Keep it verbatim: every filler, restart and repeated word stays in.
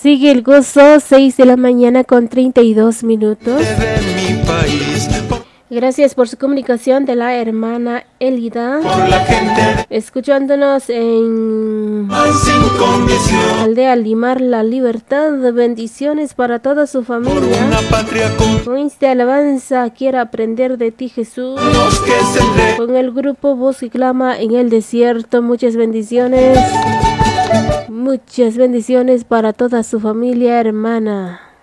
Sigue el gozo, seis de la mañana con treinta y dos minutos. Gracias por su comunicación de la hermana Elida, escuchándonos en Aldea Limar La Libertad. Bendiciones para toda su familia. Con esta alabanza quiero aprender de ti, Jesús. Con el grupo Voz que Clama en el Desierto. Muchas bendiciones. Muchas bendiciones para toda su familia, hermana.